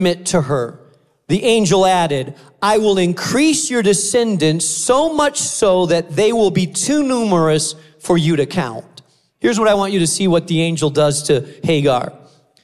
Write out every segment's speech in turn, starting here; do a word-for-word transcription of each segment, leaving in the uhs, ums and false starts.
to her. The angel added, I will increase your descendants so much so that they will be too numerous for you to count. Here's what I want you to see what the angel does to Hagar.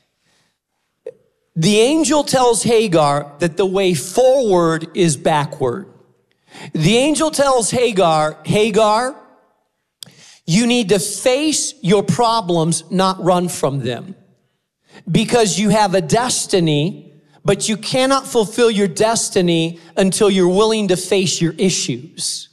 The angel tells Hagar that the way forward is backward. The angel tells Hagar, Hagar, you need to face your problems, not run from them. Because you have a destiny, but you cannot fulfill your destiny until you're willing to face your issues.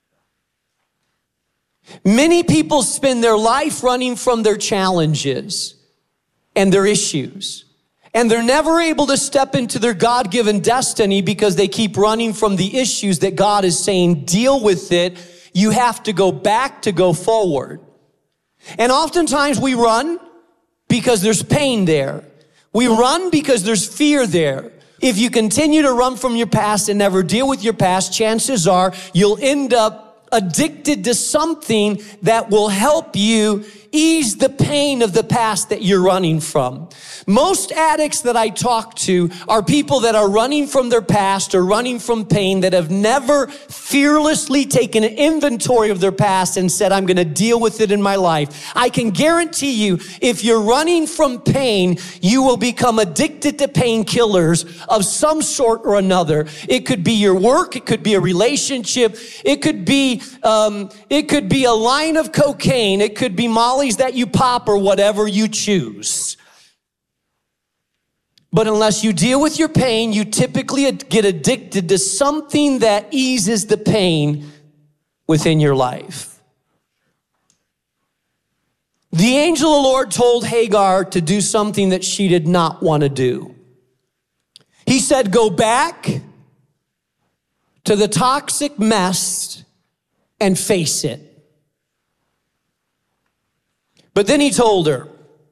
Many people spend their life running from their challenges and their issues. And they're never able to step into their God-given destiny because they keep running from the issues that God is saying, deal with it. You have to go back to go forward. And oftentimes we run because there's pain there. We run because there's fear there. If you continue to run from your past and never deal with your past, chances are you'll end up addicted to something that will help you ease the pain of the past that you're running from. Most addicts that I talk to are people that are running from their past or running from pain that have never fearlessly taken an inventory of their past and said, I'm going to deal with it in my life. I can guarantee you, if you're running from pain, you will become addicted to painkillers of some sort or another. It could be your work. It could be a relationship. It could be, um, it could be a line of cocaine. It could be Molly that you pop or whatever you choose. But unless you deal with your pain, you typically get addicted to something that eases the pain within your life. The angel of the Lord told Hagar to do something that she did not want to do. He said, go back to the toxic mess and face it. But then he told her,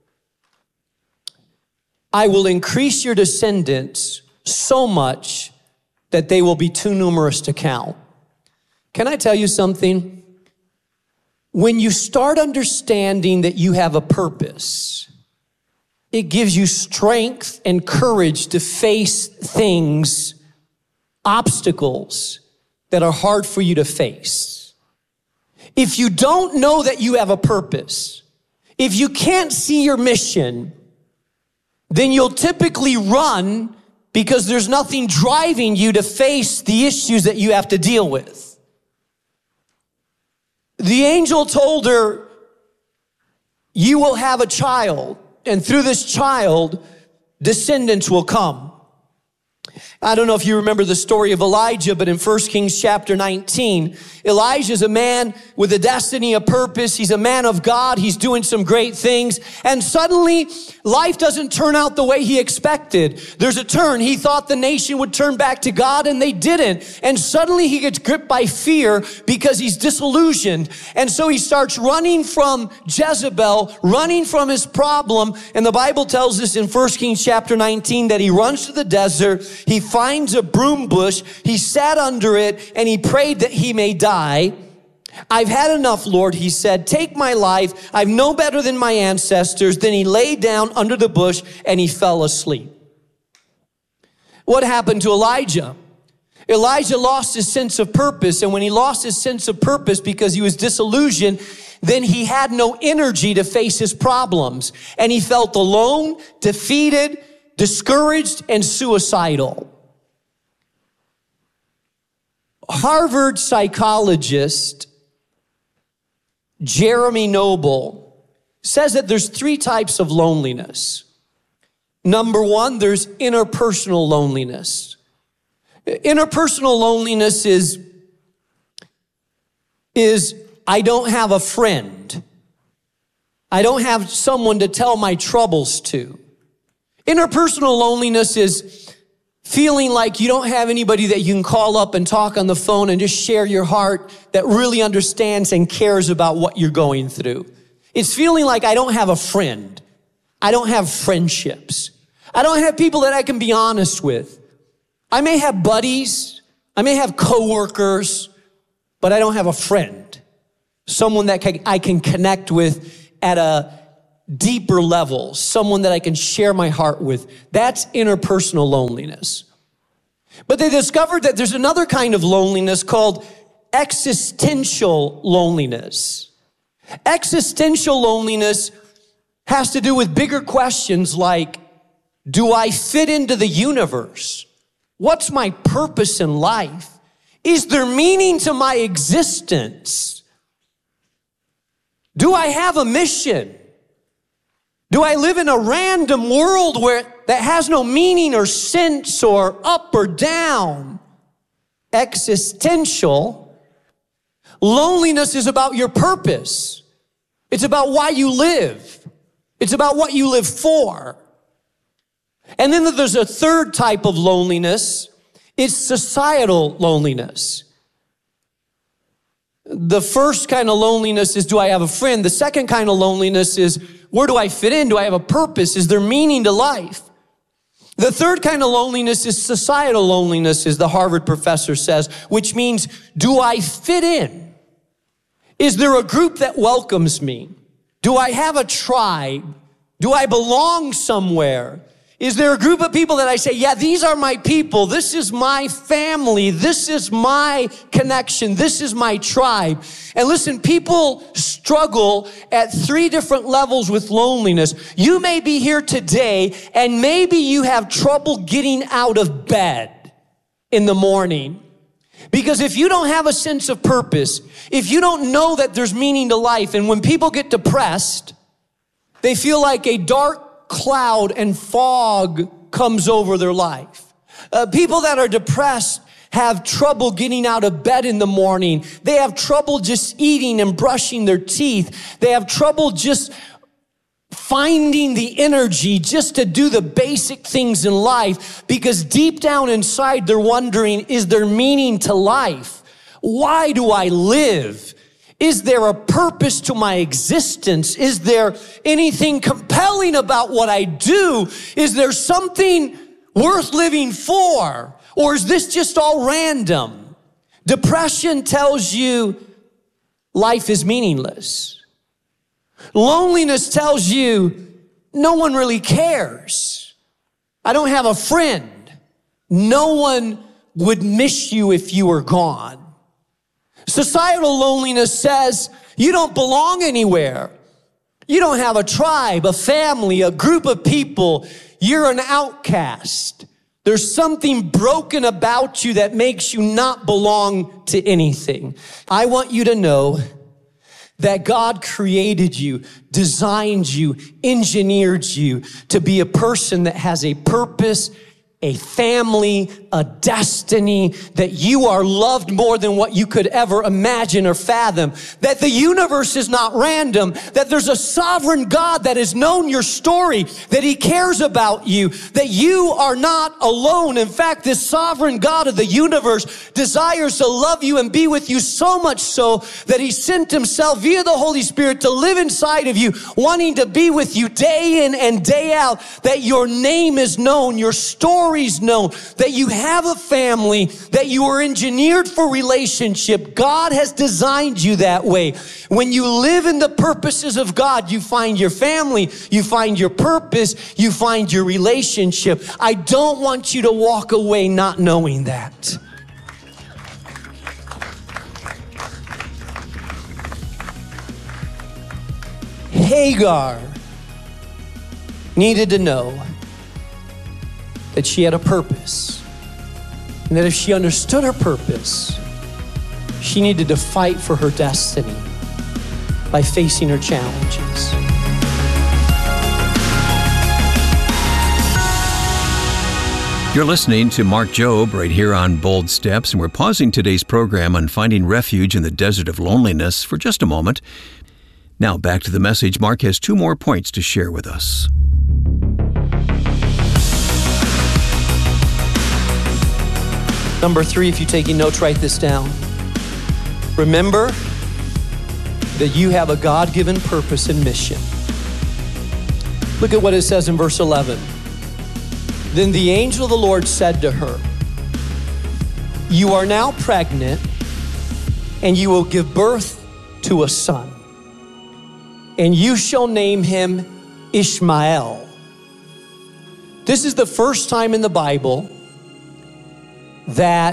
I will increase your descendants so much that they will be too numerous to count. Can I tell you something? When you start understanding that you have a purpose, it gives you strength and courage to face things, obstacles that are hard for you to face. If you don't know that you have a purpose, if you can't see your mission, then you'll typically run because there's nothing driving you to face the issues that you have to deal with. The angel told her, you will have a child, and through this child, descendants will come. I don't know if you remember the story of Elijah, but in First Kings chapter nineteen, Elijah's a man with a destiny, a purpose. He's a man of God. He's doing some great things. And suddenly, life doesn't turn out the way he expected. There's a turn. He thought the nation would turn back to God, and they didn't. And suddenly, he gets gripped by fear because he's disillusioned. And so he starts running from Jezebel, running from his problem. And the Bible tells us in First Kings chapter nineteen that he runs to the desert. He finds a broom bush. He sat under it, and he prayed that he may die. I've had enough, Lord, he said. Take my life. I'm no better than my ancestors. Then he lay down under the bush, and he fell asleep. What happened to Elijah? Elijah lost his sense of purpose, and when he lost his sense of purpose because he was disillusioned, then he had no energy to face his problems, and he felt alone, defeated, discouraged, and suicidal. Harvard psychologist Jeremy Noble says that there's three types of loneliness. Number one, there's interpersonal loneliness. Interpersonal loneliness is, is I don't have a friend. I don't have someone to tell my troubles to. Interpersonal loneliness is feeling like you don't have anybody that you can call up and talk on the phone and just share your heart that really understands and cares about what you're going through. It's feeling like I don't have a friend. I don't have friendships. I don't have people that I can be honest with. I may have buddies. I may have coworkers, but I don't have a friend. Someone that I can connect with at a deeper level, someone that I can share my heart with. That's interpersonal loneliness. But they discovered that there's another kind of loneliness called existential loneliness. Existential loneliness has to do with bigger questions like, do I fit into the universe? What's my purpose in life? Is there meaning to my existence? Do I have a mission? Do I live in a random world where that has no meaning or sense or up or down? Existential loneliness is about your purpose. It's about why you live. It's about what you live for. And then there's a third type of loneliness. It's societal loneliness. The first kind of loneliness is, do I have a friend? The second kind of loneliness is, where do I fit in? Do I have a purpose? Is there meaning to life? The third kind of loneliness is societal loneliness, as the Harvard professor says, which means, do I fit in? Is there a group that welcomes me? Do I have a tribe? Do I belong somewhere? Is there a group of people that I say, yeah, these are my people. This is my family. This is my connection. This is my tribe. And listen, people struggle at three different levels with loneliness. You may be here today and maybe you have trouble getting out of bed in the morning. Because if you don't have a sense of purpose, if you don't know that there's meaning to life, and when people get depressed, they feel like a dark cloud and fog comes over their life. Uh, people that are depressed have trouble getting out of bed in the morning. They have trouble just eating and brushing their teeth. They have trouble just finding the energy just to do the basic things in life, because deep down inside they're wondering, is there meaning to life? Why do I live? Is there a purpose to my existence? Is there anything compelling about what I do? Is there something worth living for? Or is this just all random? Depression tells you life is meaningless. Loneliness tells you no one really cares. I don't have a friend. No one would miss you if you were gone. Societal loneliness says you don't belong anywhere. You don't have a tribe, a family, a group of people. You're an outcast. There's something broken about you that makes you not belong to anything. I want you to know that God created you, designed you, engineered you to be a person that has a purpose, a family, a destiny, that you are loved more than what you could ever imagine or fathom, that the universe is not random, that there's a sovereign God that has known your story, that he cares about you, that you are not alone. In fact, this sovereign God of the universe desires to love you and be with you so much so that he sent himself via the Holy Spirit to live inside of you, wanting to be with you day in and day out, that your name is known, your story known, that you have a family, that you are engineered for relationship. God has designed you that way. When you live in the purposes of God, you find your family, you find your purpose, you find your relationship. I don't want you to walk away not knowing that. Hagar needed to know that she had a purpose, and that if she understood her purpose, she needed to fight for her destiny by facing her challenges. You're listening to Mark Jobe right here on Bold Steps, and we're pausing today's program on finding refuge in the desert of loneliness for just a moment. Now back to the message. Mark has two more points to share with us. Number three, if you're taking notes, write this down. Remember that you have a God-given purpose and mission. Look at what it says in verse eleven. Then the angel of the Lord said to her, you are now pregnant, and you will give birth to a son, and you shall name him Ishmael. This is the first time in the Bible that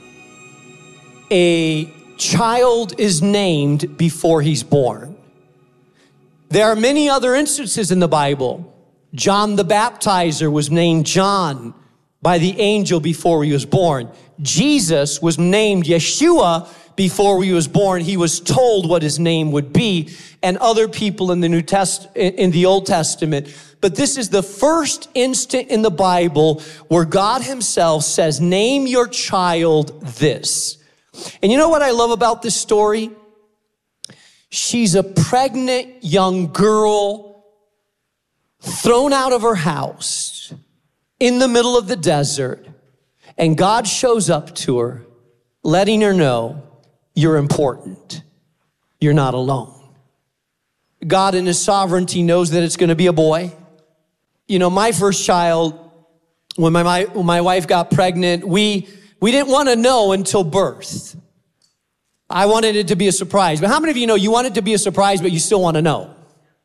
a child is named before he's born. There are many other instances in the Bible. John the Baptizer was named John by the angel before he was born. Jesus was named Yeshua before he was born. He was told what his name would be, and other people in the New Test in the Old Testament. But this is the first instant in the Bible where God himself says, name your child this. And you know what I love about this story? She's a pregnant young girl thrown out of her house in the middle of the desert. And God shows up to her, letting her know, you're important. You're not alone. God in his sovereignty knows that it's going to be a boy. You know, my first child, when my, my, when my wife got pregnant, we, we didn't want to know until birth. I wanted it to be a surprise. But how many of you know you want it to be a surprise, but you still want to know?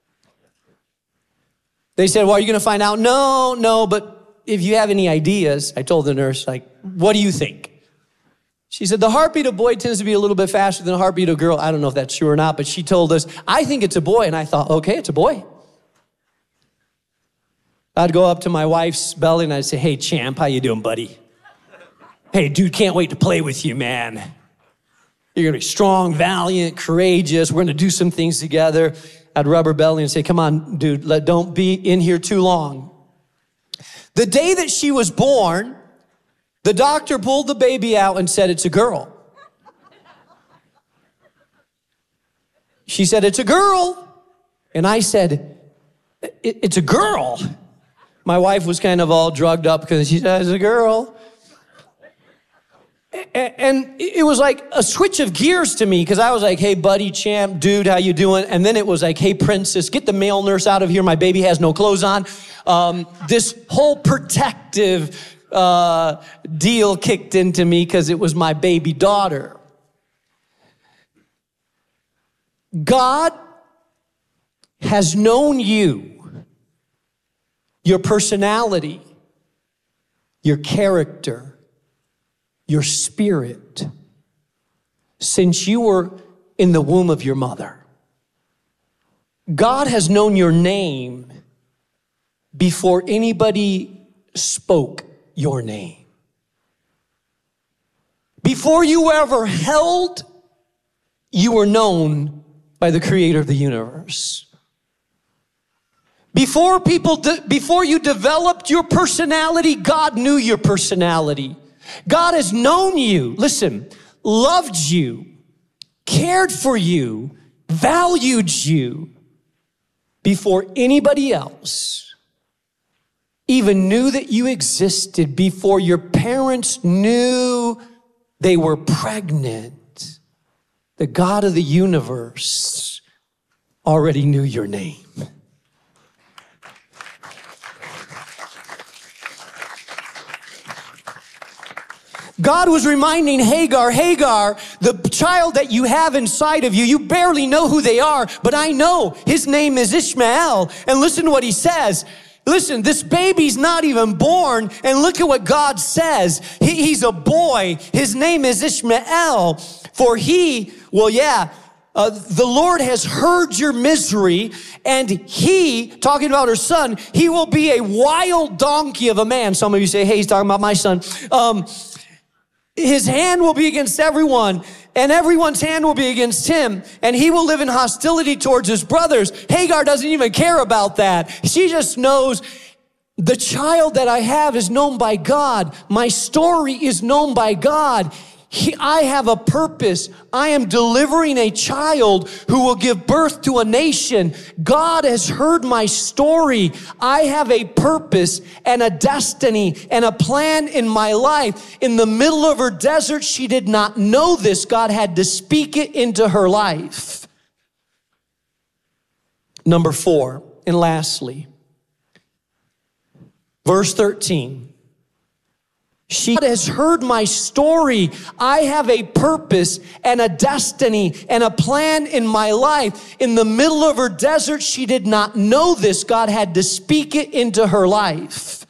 They said, well, are you going to find out? No, no, but if you have any ideas, I told the nurse, like, what do you think? She said, the heartbeat of a boy tends to be a little bit faster than the heartbeat of a girl. I don't know if that's true or not, but she told us, I think it's a boy. And I thought, okay, it's a boy. I'd go up to my wife's belly and I'd say, hey, champ, how you doing, buddy? Hey, dude, can't wait to play with you, man. You're going to be strong, valiant, courageous. We're going to do some things together. I'd rub her belly and say, come on, dude, let, don't be in here too long. The day that she was born, the doctor pulled the baby out and said, it's a girl. She said, it's a girl. And I said, it, it's a girl. My wife was kind of all drugged up because she said, it's a girl. And it was like a switch of gears to me because I was like, hey, buddy, champ, dude, how you doing? And then it was like, hey, princess, get the male nurse out of here. My baby has no clothes on. Um, this whole protective uh, deal kicked into me because it was my baby daughter. God has known you, your personality, your character, your spirit, since you were in the womb of your mother. God has known your name before anybody spoke your name. Before you were ever held, you were known by the creator of the universe. Before people, de- before you developed your personality, God knew your personality. God has known you, listen, loved you, cared for you, valued you before anybody else even knew that you existed, before your parents knew they were pregnant. The God of the universe already knew your name. God was reminding Hagar, Hagar, the child that you have inside of you, you barely know who they are, but I know his name is Ishmael. And listen to what he says. Listen, this baby's not even born, and look at what God says. He, he's a boy. His name is Ishmael, for he, well, yeah, uh, the Lord has heard your misery, and he, talking about her son, he will be a wild donkey of a man. Some of you say, hey, he's talking about my son. Um, His hand will be against everyone, and everyone's hand will be against him, and he will live in hostility towards his brothers. Hagar doesn't even care about that. She just knows the child that I have is known by God. My story is known by God. He, I have a purpose. I am delivering a child who will give birth to a nation. God has heard my story. I have a purpose and a destiny and a plan in my life. In the middle of her desert, she did not know this. God had to speak it into her life. Number four, and lastly, verse thirteen. She has heard my story. I have a purpose and a destiny and a plan in my life. In the middle of her desert, she did not know this. God had to speak it into her life.